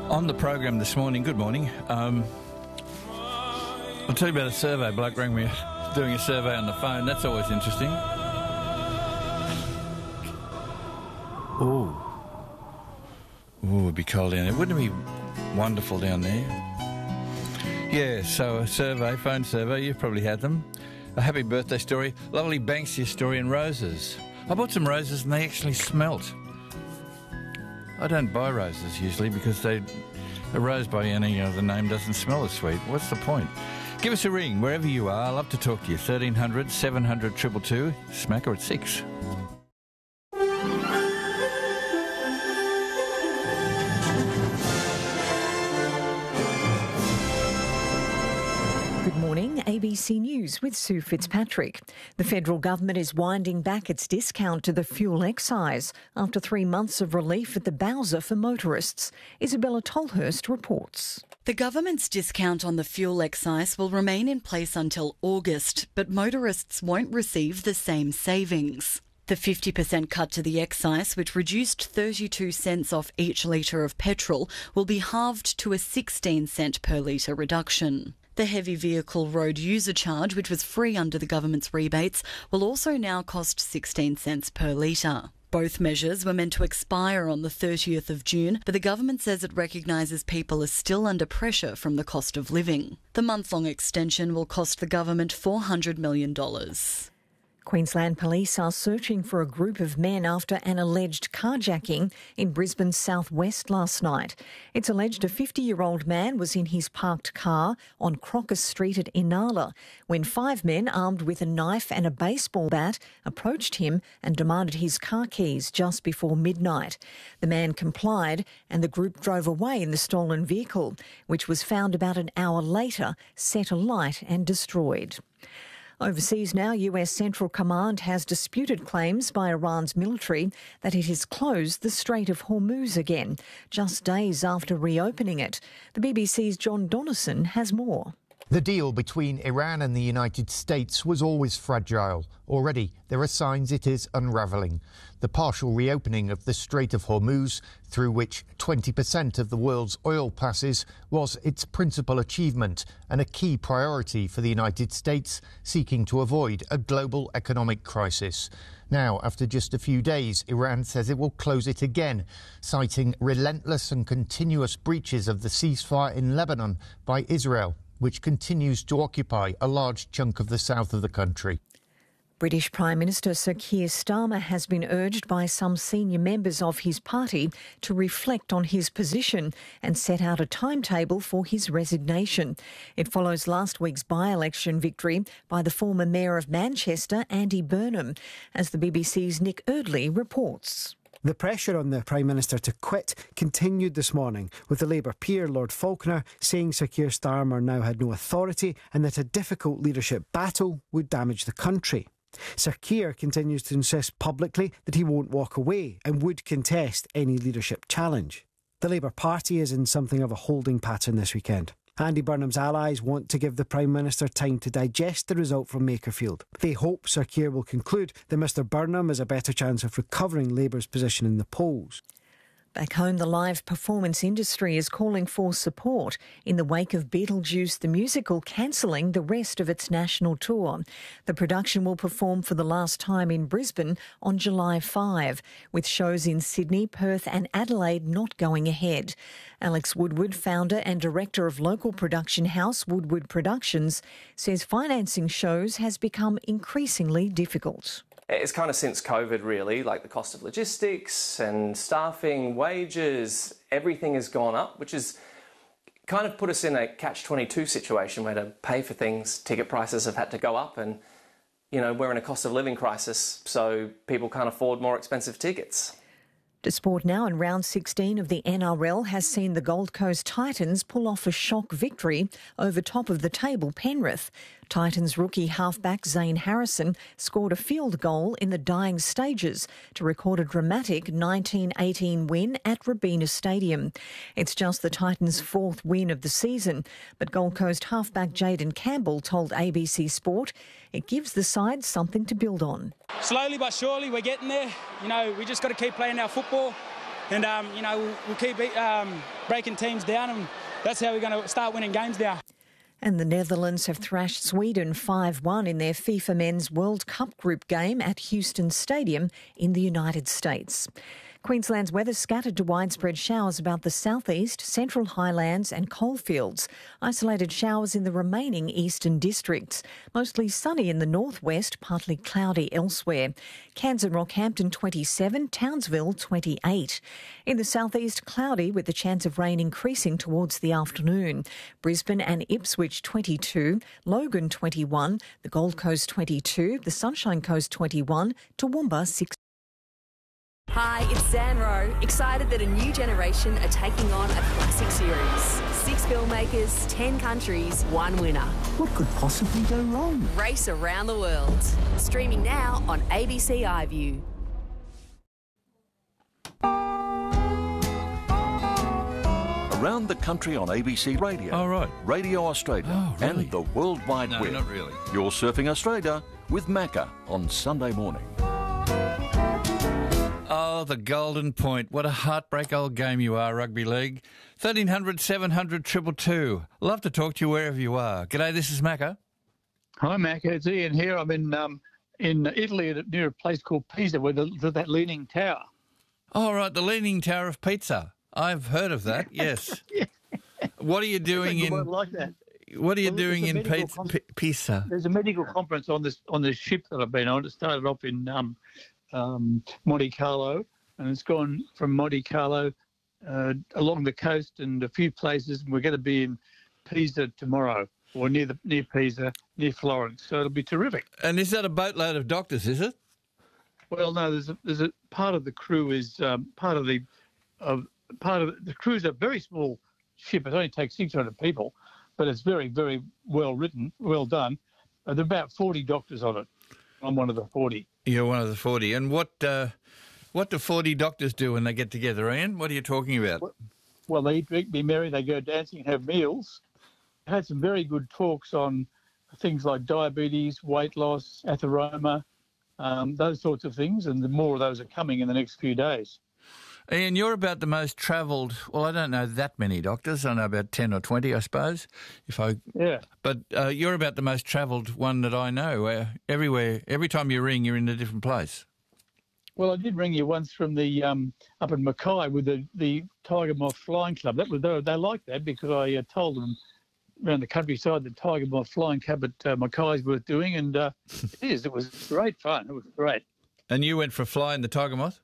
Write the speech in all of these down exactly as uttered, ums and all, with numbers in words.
On the program this morning, good morning, um, I'll tell you about a survey. Bloke rang me doing a survey on the phone. That's always interesting. Ooh. Ooh, it'd be cold down there. Wouldn't it be wonderful down there? Yeah, so a survey, phone survey, you've probably had them. A happy birthday story, lovely Banksia story and roses. I bought some roses and they actually smelt. I don't buy roses usually because they, a rose by any other name doesn't smell as sweet. What's the point? Give us a ring wherever you are. I'd love to talk to you. thirteen hundred, seven hundred, two two two. Smacker at six. Good morning, A B C News with Sue Fitzpatrick. The federal government is winding back its discount to the fuel excise after three months of relief at the Bowser for motorists. Isabella Tolhurst reports. The government's discount on the fuel excise will remain in place until August, but motorists won't receive the same savings. The fifty percent cut to the excise, which reduced thirty-two cents off each litre of petrol, will be halved to a sixteen cent per litre reduction. The heavy vehicle road user charge, which was free under the government's rebates, will also now cost sixteen cents per litre. Both measures were meant to expire on the thirtieth of June, but the government says it recognises people are still under pressure from the cost of living. The month-long extension will cost the government four hundred million dollars. Queensland police are searching for a group of men after an alleged carjacking in Brisbane's southwest last night. It's alleged a fifty-year-old man was in his parked car on Crocus Street at Inala when five men armed with a knife and a baseball bat approached him and demanded his car keys just before midnight. The man complied and the group drove away in the stolen vehicle, which was found about an hour later, set alight and destroyed. Overseas now, U S Central Command has disputed claims by Iran's military that it has closed the Strait of Hormuz again, just days after reopening it. The B B C's John Donnison has more. The deal between Iran and the United States was always fragile. Already, there are signs it is unravelling. The partial reopening of the Strait of Hormuz, through which twenty percent of the world's oil passes, was its principal achievement and a key priority for the United States, seeking to avoid a global economic crisis. Now, after just a few days, Iran says it will close it again, citing relentless and continuous breaches of the ceasefire in Lebanon by Israel, which continues to occupy a large chunk of the south of the country. British Prime Minister Sir Keir Starmer has been urged by some senior members of his party to reflect on his position and set out a timetable for his resignation. It follows last week's by-election victory by the former Mayor of Manchester, Andy Burnham, as the B B C's Nick Eardley reports. The pressure on the Prime Minister to quit continued this morning, with the Labour peer, Lord Falconer, saying Sir Keir Starmer now had no authority and that a difficult leadership battle would damage the country. Sir Keir continues to insist publicly that he won't walk away and would contest any leadership challenge. The Labour Party is in something of a holding pattern this weekend. Andy Burnham's allies want to give the Prime Minister time to digest the result from Makerfield. They hope Sir Keir will conclude that Mr Burnham has a better chance of recovering Labour's position in the polls. Back home, the live performance industry is calling for support in the wake of Beetlejuice the musical cancelling the rest of its national tour. The production will perform for the last time in Brisbane on July fifth, with shows in Sydney, Perth and Adelaide not going ahead. Alex Woodward, founder and director of local production house Woodward Productions, says financing shows has become increasingly difficult. It's kind of since COVID, really, like the cost of logistics and staffing, wages, everything has gone up, which has kind of put us in a catch twenty-two situation where to pay for things, ticket prices have had to go up and, you know, we're in a cost of living crisis, so people can't afford more expensive tickets. To sport now, and round sixteen of the N R L has seen the Gold Coast Titans pull off a shock victory over top of the table Penrith. Titans rookie halfback Zane Harrison scored a field goal in the dying stages to record a dramatic nineteen eighteen win at Robina Stadium. It's just the Titans' fourth win of the season, but Gold Coast halfback Jayden Campbell told A B C Sport it gives the side something to build on. Slowly but surely we're getting there. You know, we just got to keep playing our football. and um, you know we'll, we'll keep um, breaking teams down, and that's how we're going to start winning games now. And the Netherlands have thrashed Sweden five one in their FIFA Men's World Cup group game at Houston Stadium in the United States. Queensland's weather scattered to widespread showers about the southeast, central highlands and coalfields. Isolated showers in the remaining eastern districts. Mostly sunny in the northwest, partly cloudy elsewhere. Cairns and Rockhampton twenty-seven, Townsville twenty-eight. In the southeast, cloudy with the chance of rain increasing towards the afternoon. Brisbane and Ipswich twenty-two, Logan twenty-one, the Gold Coast twenty-two, the Sunshine Coast twenty-one, Toowoomba six. Hi, it's Zanro. Excited that a new generation are taking on a classic series. Six filmmakers, ten countries, one winner. What could possibly go wrong? Race around the world. Streaming now on A B C iView. Around the country on A B C Radio. Oh, right. Radio Australia. Oh, really? And the World Wide No, Web. not really. You're surfing Australia with Macca on Sunday morning. Oh, the Golden Point. What a heartbreak old game you are, rugby league. thirteen hundred, seven hundred, two two two. Love to talk to you wherever you are. G'day, this is Macca. Hi, Macca. It's Ian here. I'm in um, in Italy near a place called Pisa, where the, the, that Leaning Tower. Oh, right, the Leaning Tower of Pizza. I've heard of that, yes. Yeah. What are you doing in... like that. What are you Well, doing there's a in medical Pizza? con- P- Pisa? There's a medical conference on this on this ship that I've been on. It started off in um, um, Monte Carlo, and it's gone from Monte Carlo uh, along the coast and a few places. And we're going to be in Pisa tomorrow, or near the near Pisa, near Florence. So it'll be terrific. And is that a boatload of doctors, is it? Well, no, there's a, there's a part of the crew is um, part of the of part of the crew's a very small ship. It only takes six hundred people, but it's very very well written, well done. Uh, there are about forty doctors on it. I'm one of the forty. You're one of the forty. And what uh, what do forty doctors do when they get together, Ian? What are you talking about? Well, well, they eat, drink, be merry. They go dancing and have meals. I had some very good talks on things like diabetes, weight loss, atheroma, um, those sorts of things, and the more of those are coming in the next few days. Ian, you're about the most travelled, well, I don't know that many doctors. I know about ten or twenty, I suppose. If I, Yeah. But uh, you're about the most travelled one that I know. Uh, everywhere, every time you ring, you're in a different place. Well, I did ring you once from the um, up in Mackay with the, the Tiger Moth Flying Club. That was they, they liked that because I uh, told them around the countryside the Tiger Moth Flying Club at uh, Mackay's worth doing, and uh, it is. It was great fun. It was great. And you went for a fly in the Tiger Moth?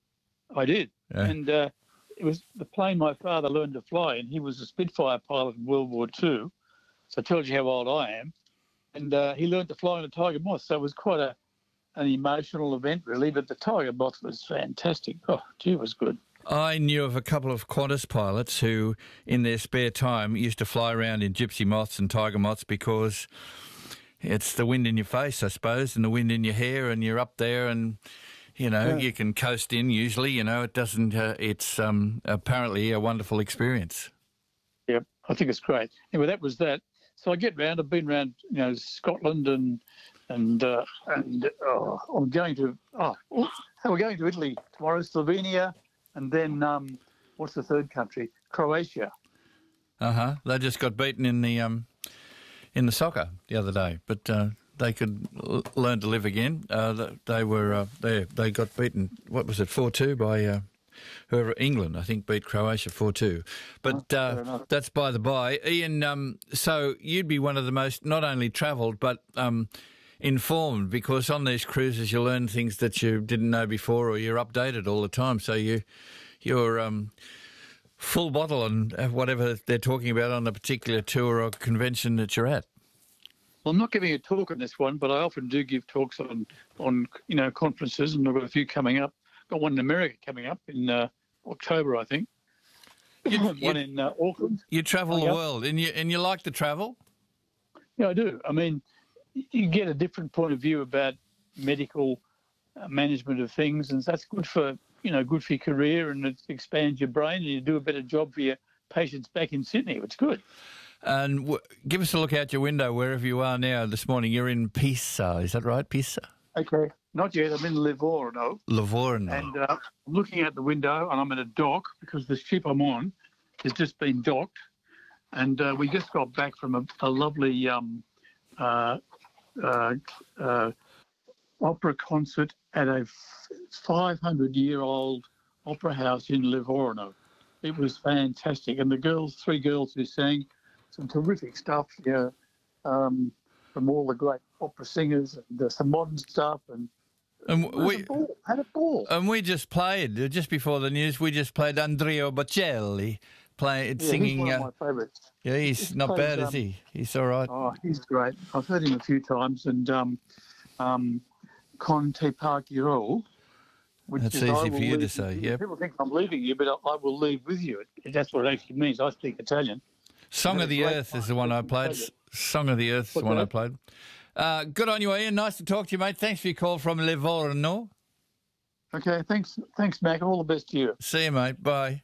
I did. Yeah. And uh, it was the plane my father learned to fly in. He was a Spitfire pilot in World War Two. So it tells you how old I am. And uh, he learned to fly in a Tiger Moth. So it was quite a an emotional event, really. But the Tiger Moth was fantastic. Oh, gee, it was good. I knew of a couple of Qantas pilots who, in their spare time, used to fly around in gypsy moths and tiger moths because it's the wind in your face, I suppose, and the wind in your hair, and you're up there and... You know, Yeah. you can coast in usually, you know, it doesn't, uh, it's um, apparently a wonderful experience. Yep, I think it's great. Anyway, that was that. So I get round. I've been around, you know, Scotland and and uh, and oh, I'm going to oh, oh, we're going to Italy tomorrow, Slovenia, and then um, what's the third country? Croatia. Uh-huh. They just got beaten in the um, in the soccer the other day, but uh, they could l- learn to live again. Uh, th- they were uh, they they got beaten. What was it? four two by uh, whoever England, I think, beat Croatia four two. But Oh, uh, fair enough. that's by the by. Ian, um, so you'd be one of the most not only travelled but um, informed, because on these cruises you learn things that you didn't know before, or you're updated all the time. So you you're um, full bottle on whatever they're talking about on the particular tour or convention that you're at. Well, I'm not giving a talk on this one, but I often do give talks on, on you know, conferences, and I've got a few coming up. Got one in America coming up in uh, October, I think. You, one you, in uh, Auckland. you travel the Yep. world, and you and you like to travel. Yeah, I do. I mean, you get a different point of view about medical uh, management of things, and that's good for, you know, good for your career, and it expands your brain, and you do a better job for your patients back in Sydney. It's good. And w- give us a look out your window wherever you are now this morning. You're in Pisa, is that right, Pisa? Okay. Not yet. I'm in Livorno. Livorno. And uh, I'm looking out the window, and I'm in a dock because the ship I'm on has just been docked. And uh, we just got back from a, a lovely um, uh, uh, uh, opera concert at a five hundred year old opera house in Livorno. It was fantastic. And the girls, three girls who sang some terrific stuff, yeah, um, from all the great opera singers and uh, some modern stuff. And, and we had a, ball, had a ball. And we just played, just before the news, we just played Andrea Bocelli. Play, yeah, singing. He's one uh, of my favourites. Yeah, he's He not plays, bad, um, is he? He's all right. Oh, he's great. I've heard him a few times. And um, um, Con te partirò, which That's is easy I for will you to leave say, with you. yep. People think I'm leaving you, but I, I will leave with you. That's what it actually means. I speak Italian. Song Had of a the great Earth is time the one I listening to played. it. Song of the Earth is the What's one I that? played. Uh, good on you, Ian. Nice to talk to you, mate. Thanks for your call from Livorno. Okay, thanks, thanks, Mac. All the best to you. See you, mate. Bye.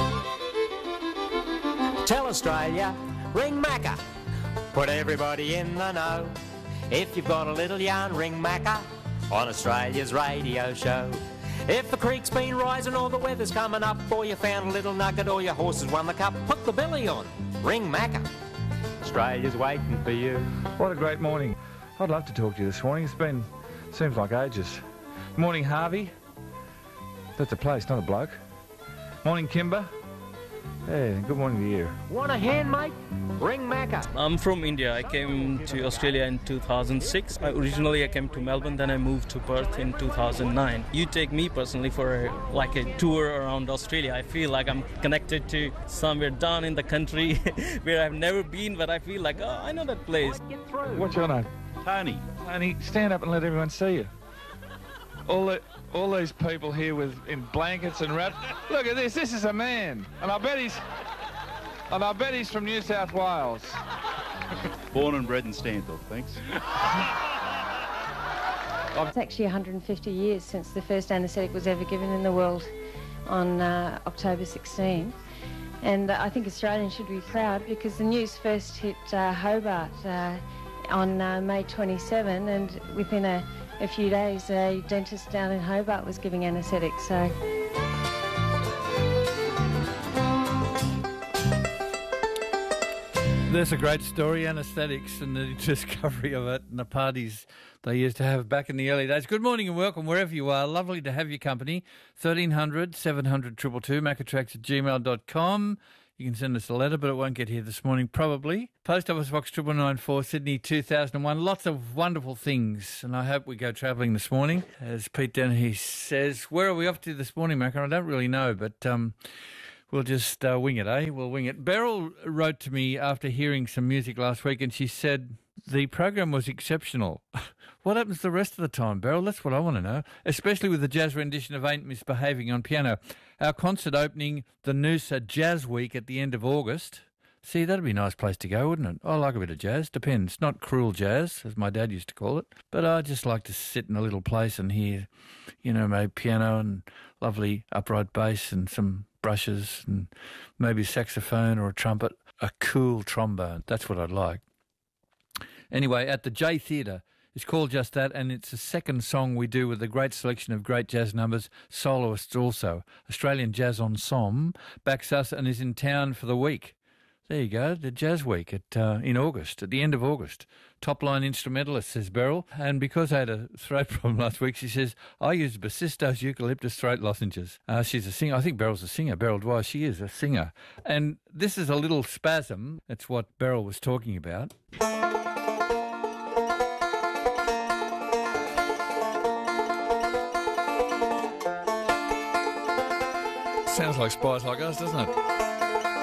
Tell Australia, ring Macca. Put everybody in the know. If you've got a little yarn, ring Macca on Australia's radio show. If the creek's been rising or the weather's coming up, or you found a little nugget or your horse has won the cup, put the belly on. Ring Macca. Australia's waiting for you. What a great morning. I'd love to talk to you this morning. It's been, seems like ages. Morning, Harvey. That's a place, not a bloke. Morning, Kimber. Hey, good morning to you. Want a hand, mate? Ring Macca. I'm from India. I came to Australia in two thousand six. I, originally, I came to Melbourne, then I moved to Perth in two thousand nine. You take me personally for a, like a tour around Australia. I feel like I'm connected to somewhere down in the country where I've never been, but I feel like, oh, I know that place. What's your name? Tony. Tony, stand up and let everyone see you. All the, all these people here with in blankets and wraps. Look at this. This is a man, and I bet he's, and I bet he's from New South Wales. Born and bred in Stanthorpe, thanks. It's actually one hundred fifty years since the first anaesthetic was ever given in the world on uh, October sixteenth. And uh, I think Australians should be proud because the news first hit uh, Hobart uh, on uh, May twenty-seventh, and within a, a few days a dentist down in Hobart was giving anaesthetics. So. There's a great story, anaesthetics and the discovery of it and the parties they used to have back in the early days. Good morning and welcome wherever you are. Lovely to have your company. thirteen hundred, seven hundred, two two two, macatrax at gmail dot com. You can send us a letter, but it won't get here this morning, probably. Post Office Box triple nine four, Sydney two thousand one. Lots of wonderful things, and I hope we go travelling this morning. As Pete Dennehy says, where are we off to this morning, Mac? I don't really know, but... um. We'll just uh, wing it, eh? We'll wing it. Beryl wrote to me after hearing some music last week and she said the program was exceptional. What happens the rest of the time, Beryl? That's what I want to know, especially with the jazz rendition of Ain't Misbehaving on piano. Our concert opening, the Noosa Jazz Week at the end of August. See, that'd be a nice place to go, wouldn't it? I like a bit of jazz. Depends. Not cruel jazz, as my dad used to call it. But I just like to sit in a little place and hear, you know, maybe piano and lovely upright bass and some brushes and maybe saxophone or a trumpet, a cool trombone. That's what I'd like. Anyway, at the J Theatre, it's called just that, and it's the second song we do with a great selection of great jazz numbers, soloists also. Australian Jazz Ensemble backs us and is in town for the week. There you go, the Jazz Week at uh, in August, at the end of August. Top-line instrumentalist, says Beryl. And because I had a throat problem last week, she says, I used Bassistos eucalyptus throat lozenges. Uh, she's a singer. I think Beryl's a singer. Beryl Dwyer, she is a singer. And this is a little spasm. That's what Beryl was talking about. Sounds like Spies Like Us, doesn't it?